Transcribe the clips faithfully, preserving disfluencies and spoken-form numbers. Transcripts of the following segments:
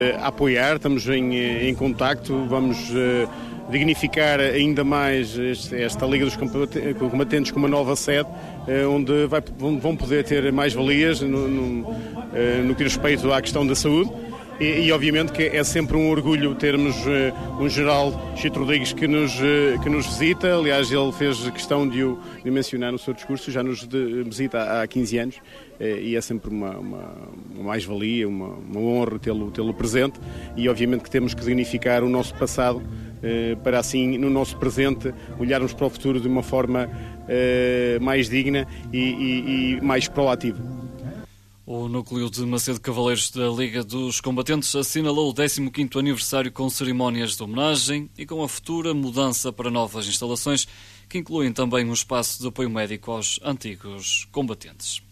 A apoiar, estamos em, em contacto, vamos uh, dignificar ainda mais este, esta Liga dos Combatentes com uma nova sede, uh, onde vai, vão poder ter mais valias no, no, uh, no que diz respeito à questão da saúde. E, e obviamente que é sempre um orgulho termos uh, um general Chito Rodrigues que nos, uh, que nos visita. Aliás, ele fez questão de o de mencionar no seu discurso, já nos de, visita há, há quinze anos, uh, e é sempre uma, uma, uma mais-valia, uma, uma honra tê-lo, tê-lo presente, e obviamente que temos que dignificar o nosso passado uh, para assim, no nosso presente, olharmos para o futuro de uma forma uh, mais digna e, e, e mais proativa. O núcleo de Macedo Cavaleiros da Liga dos Combatentes assinalou o décimo quinto aniversário com cerimónias de homenagem e com a futura mudança para novas instalações, que incluem também um espaço de apoio médico aos antigos combatentes.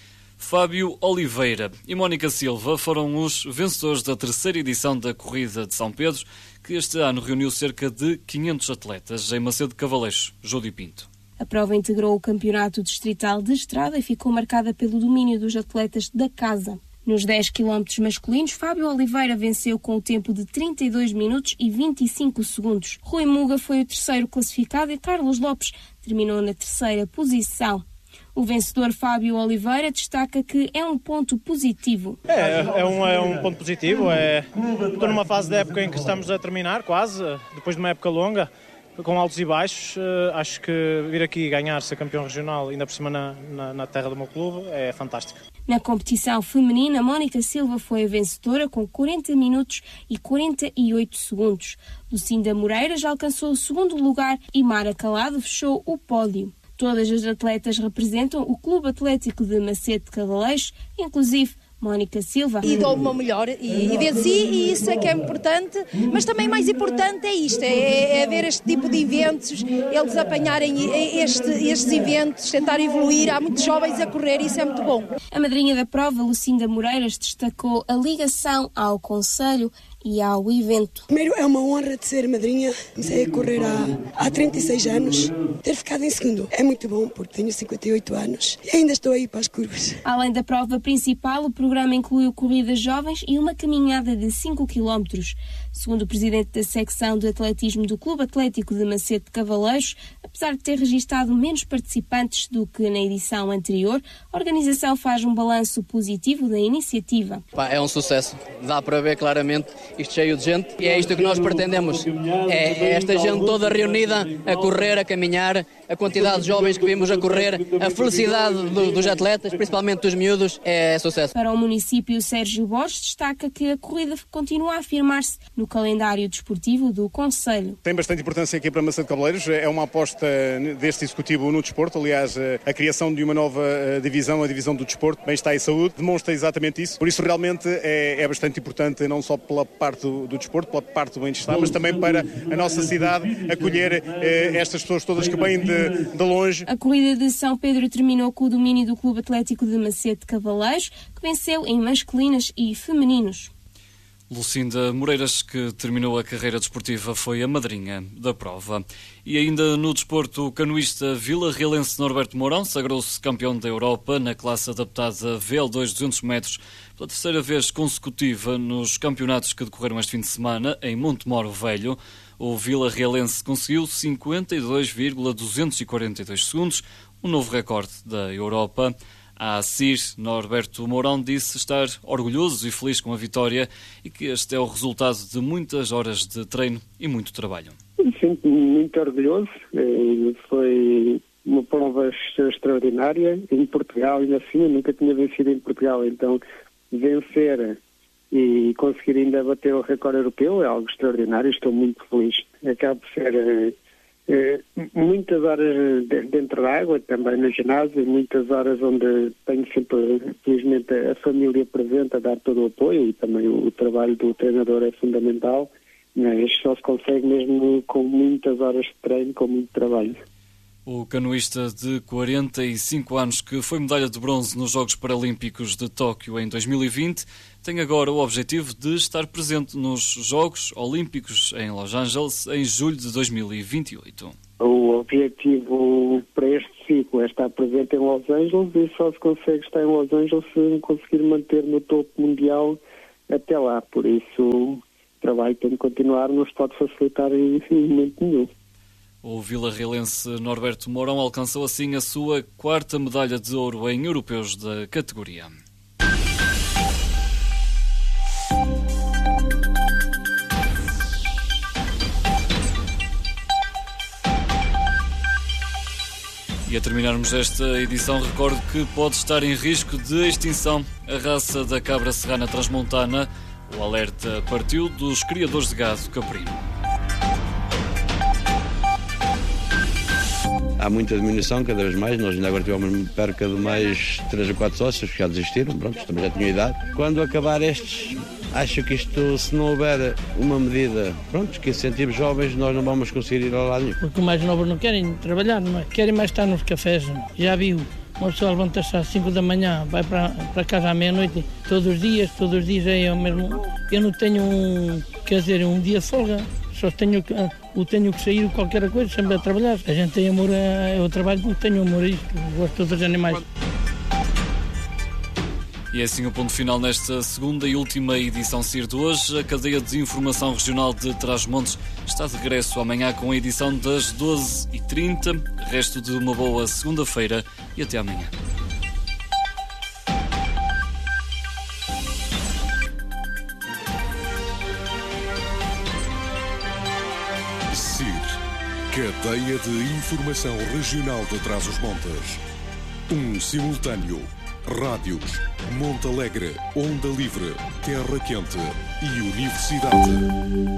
Fábio Oliveira e Mónica Silva foram os vencedores da terceira edição da Corrida de São Pedro, que este ano reuniu cerca de quinhentos atletas em Macedo Cavaleiros. Júlio Pinto. A prova integrou o campeonato distrital de estrada e ficou marcada pelo domínio dos atletas da casa. Nos dez quilómetros masculinos, Fábio Oliveira venceu com o tempo de trinta e dois minutos e vinte e cinco segundos. Rui Muga foi o terceiro classificado e Carlos Lopes terminou na terceira posição. O vencedor Fábio Oliveira destaca que é um ponto positivo. É, é, um, é um ponto positivo. É, estou numa fase da época em que estamos a terminar, quase, depois de uma época longa, com altos e baixos. Uh, acho que vir aqui ganhar, ser campeão regional, ainda por cima na, na, na terra do meu clube, é fantástico. Na competição feminina, Mónica Silva foi a vencedora com quarenta minutos e quarenta e oito segundos. Lucinda Moreira já alcançou o segundo lugar e Mara Calado fechou o pódio. Todas as atletas representam o Clube Atlético de Macedo de Cavaleiros, inclusive Mónica Silva. E dou uma melhor e, e venci, e isso é que é importante, mas também mais importante é isto, é, é ver este tipo de eventos, eles apanharem este, estes eventos, tentar evoluir. Há muitos jovens a correr e isso é muito bom. A madrinha da prova, Lucinda Moreiras, destacou a ligação ao Conselho e ao evento. Primeiro, é uma honra de ser madrinha. Comecei a correr há, há trinta e seis anos. Ter ficado em segundo é muito bom, porque tenho cinquenta e oito anos e ainda estou aí para as curvas. Além da prova principal, o programa incluiu corridas jovens e uma caminhada de cinco quilómetros. Segundo o presidente da secção de atletismo do Clube Atlético de Macedo de Cavaleiros, apesar de ter registado menos participantes do que na edição anterior, a organização faz um balanço positivo da iniciativa. É um sucesso. Dá para ver claramente isto cheio de gente, e é isto que nós pretendemos. É esta gente toda reunida a correr, a caminhar, a quantidade de jovens que vimos a correr, a felicidade do, dos atletas, principalmente dos miúdos, é sucesso. Para o município, Sérgio Borges destaca que a corrida continua a afirmar-se no calendário desportivo do Conselho. Tem bastante importância aqui para Macedo de Cavaleiros, é uma aposta deste executivo no desporto. Aliás, a criação de uma nova divisão, a divisão do desporto, bem-estar e saúde, demonstra exatamente isso. Por isso, realmente, é, é bastante importante, não só pela parte do, do desporto, pela parte do bem-estar, mas também para a nossa cidade acolher eh, estas pessoas todas que vêm de, de longe. A corrida de São Pedro terminou com o domínio do Clube Atlético de Macedo de Cavaleiros, que venceu em masculinas e femininos. Lucinda Moreiras, que terminou a carreira desportiva, foi a madrinha da prova. E ainda no desporto, o canoísta vila-realense Norberto Mourão sagrou-se campeão da Europa na classe adaptada V L dois duzentos metros pela terceira vez consecutiva nos campeonatos que decorreram este fim de semana em Montemoro Velho. O vila-realense conseguiu cinquenta e dois vírgula duzentos e quarenta e dois segundos, um novo recorde da Europa. A Assir Norberto Mourão disse estar orgulhoso e feliz com a vitória e que este é o resultado de muitas horas de treino e muito trabalho. Sinto-me muito orgulhoso. Foi uma prova extraordinária em Portugal, e assim eu nunca tinha vencido em Portugal, então vencer e conseguir ainda bater o recorde europeu é algo extraordinário. Estou muito feliz. Acaba por ser Uh, muitas horas dentro da água, também no ginásio, muitas horas onde tenho sempre, felizmente, a família presente a dar todo o apoio, e também o, o trabalho do treinador é fundamental, mas só se consegue mesmo com muitas horas de treino, com muito trabalho. O canoísta de quarenta e cinco anos, que foi medalha de bronze nos Jogos Paralímpicos de Tóquio em dois mil e vinte, tem agora o objetivo de estar presente nos Jogos Olímpicos em Los Angeles em julho de dois mil e vinte e oito. O objetivo para este ciclo é estar presente em Los Angeles, e só se consegue estar em Los Angeles se conseguir manter no topo mundial até lá. Por isso, o trabalho tem de continuar, não se pode facilitar em momento nenhum. O vilarrealense Norberto Mourão alcançou assim a sua quarta medalha de ouro em europeus da categoria. E a terminarmos esta edição, recordo que pode estar em risco de extinção a raça da cabra serrana transmontana. O alerta partiu dos criadores de gado caprino. Há muita diminuição, cada vez mais. Nós ainda agora tivemos perca de mais três ou quatro sócios que já desistiram, pronto, também já tinham idade. Quando acabar estes, acho que isto, se não houver uma medida, pronto, que incentive jovens, nós não vamos conseguir ir ao lado nenhum. Porque os mais novos não querem trabalhar, não é? Querem mais estar nos cafés. Já viu, uma pessoa levanta-se às cinco da manhã, vai para, para casa à meia-noite, todos os dias, todos os dias é o mesmo. Eu não tenho, um, quer dizer, um dia de folga. Só tenho que, eu tenho que sair qualquer coisa, sempre a trabalhar. A gente tem amor ao trabalho, porque tenho amor a isto, gosto dos animais. E é assim o ponto final nesta segunda e última edição C I R de hoje. A cadeia de informação regional de Trás-os-Montes está de regresso amanhã com a edição das doze e trinta. Resto de uma boa segunda-feira e até amanhã. C I R, Cadeia de Informação Regional de Trás-os-Montes. Um simultâneo. Rádios, Monte Alegre, Onda Livre, Terra Quente e Universidade.